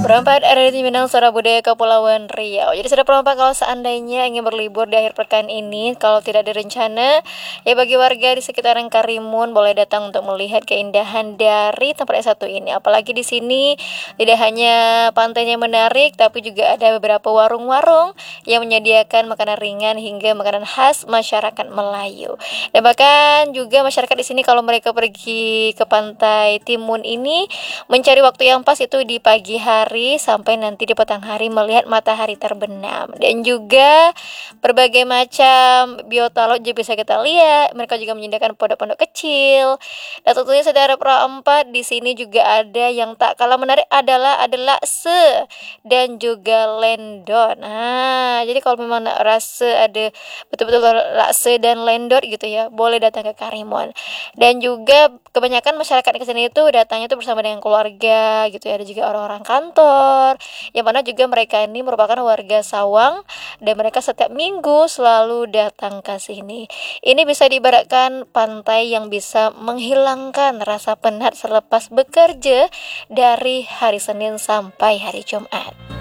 Perempat ada di Minang, Suara Budaya Kepulauan Riau. Jadi sudah perempat, kalau seandainya ingin berlibur di akhir pekan ini, kalau tidak direncana, ya bagi warga di sekitaran Karimun boleh datang untuk melihat keindahan dari tempat yang satu ini. Apalagi di sini tidak hanya pantainya menarik, tapi juga ada beberapa warung-warung yang menyediakan makanan ringan hingga makanan khas masyarakat Melayu. Dan bahkan juga masyarakat di sini kalau mereka pergi ke pantai Timun ini mencari waktu yang pas itu di pagi hari sampai nanti di petang hari melihat matahari terbenam. Dan juga berbagai macam biota laut juga bisa kita lihat. Mereka juga menyediakan pondok-pondok kecil. Dan tentunya saudara Pro 4 di sini juga ada yang tak kalah menarik adalah ada lakse dan juga lendot. Nah, jadi kalau memang rasa ada betul-betul lakse dan lendot gitu ya, boleh datang ke Karimun. Dan juga kebanyakan masyarakat di sini itu datangnya tuh bersama dengan keluarga gitu ya. Ada juga orang-orang kantor yang mana juga mereka ini merupakan warga Sawang dan mereka setiap minggu selalu datang ke sini. Ini bisa diibaratkan pantai yang bisa menghilangkan rasa penat selepas bekerja dari hari Senin sampai hari Jumat.